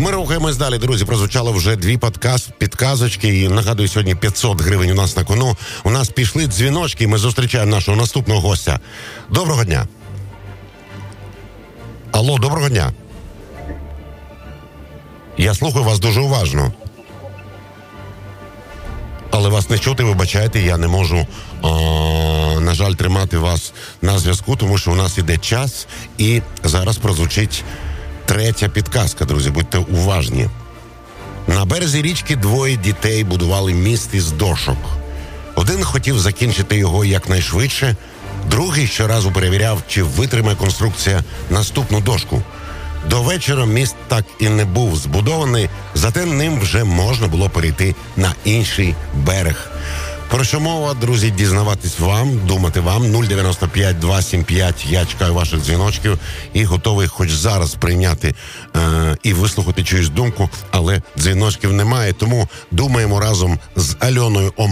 Ми рухаємось далі, друзі. Прозвучало вже 2 підказочки. І нагадую, сьогодні 500 гривень у нас на кону. У нас пішли дзвіночки, і ми зустрічаємо нашого наступного гостя. Доброго дня. Алло, доброго дня. Я слухаю вас дуже уважно. Але вас не чути, вибачайте, я не можу, на жаль, тримати вас на зв'язку, тому що у нас іде час, і зараз прозвучить 3-я підказка, друзі, будьте уважні. На березі річки 2 дітей будували міст із дошок. Один хотів закінчити його якнайшвидше, другий щоразу перевіряв, чи витримає конструкція наступну дошку. До вечора міст так і не був збудований, зате ним вже можна було перейти на інший берег. Про що мова, друзі, дізнаватись вам, думати вам. 095-275, я чекаю ваших дзвіночків і готовий хоч зараз прийняти і вислухати чиюсь думку, але дзвіночків немає, тому думаємо разом з Альоною